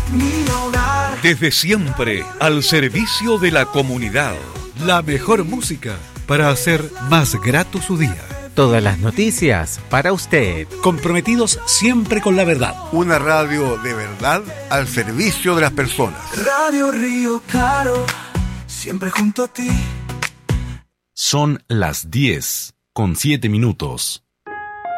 mi hogar. Desde siempre, al servicio de la comunidad. La mejor música para hacer más grato su día. Todas las noticias para usted. Comprometidos siempre con la verdad. Una radio de verdad al servicio de las personas. Radio Río Claro, siempre junto a ti. Son las 10:07.